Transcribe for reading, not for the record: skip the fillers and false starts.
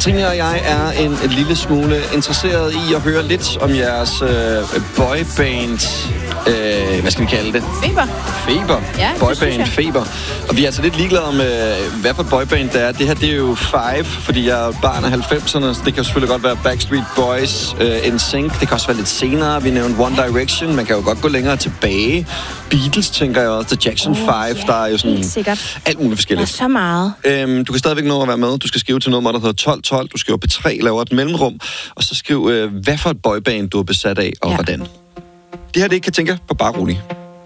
Katrine og jeg er en lille smule interesseret i at høre lidt om jeres boyband. Hvad skal vi kalde det? Feber. Ja, boyband Feber. Og vi er altså lidt ligeglade med, hvad for boyband det er. Det her, det er jo Five, fordi jeg er barn af 90'erne. Så det kan selvfølgelig godt være Backstreet Boys, NSYNC. Det kan også være lidt senere. Vi nævnte One Direction. Man kan jo godt gå længere tilbage. Beatles, tænker jeg også. The Jackson 5. Ja, der er jo sådan alt muligt forskelligt. Der er så meget. Du kan stadigvæk nå at være med. Du skal skrive til nummer, der hedder 1212. Du skriver P3, laver et mellemrum. Og så skriv, hvad for et boyband du er besat af, og hvordan. Det her, det kan tænke på bare roligt.